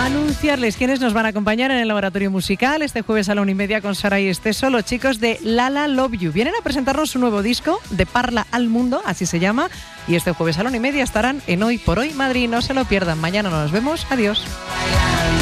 Anunciarles quiénes nos van a acompañar en el laboratorio musical este jueves a la 1:30 con Sara y Esteso, los chicos de Lala Love You. Vienen a presentarnos su nuevo disco, De Parla al Mundo, así se llama, y este jueves a la 1:30 estarán en Hoy por Hoy Madrid. No se lo pierdan, mañana nos vemos, adiós.